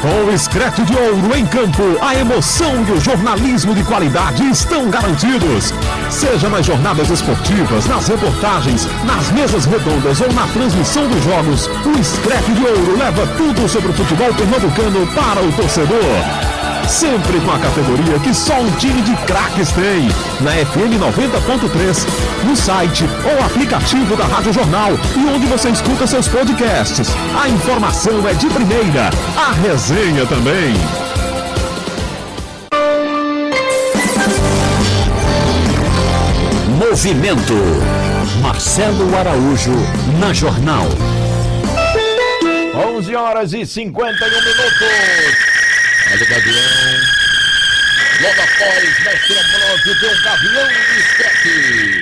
Com o Screte de Ouro em campo, a emoção e o jornalismo de qualidade estão garantidos. Seja nas jornadas esportivas, nas reportagens, nas mesas redondas ou na transmissão dos jogos, o Screte de Ouro leva tudo sobre o futebol pernambucano para o torcedor. Sempre com a categoria que só um time de craques tem. Na FM 90.3, no site ou aplicativo da Rádio Jornal e onde você escuta seus podcasts. A informação é de primeira, a resenha também. Movimento. Marcelo Araújo na Jornal. 11h51. Olha o Gavião. Logo após, mestre Ambrosio, tem um Gavião de Screte.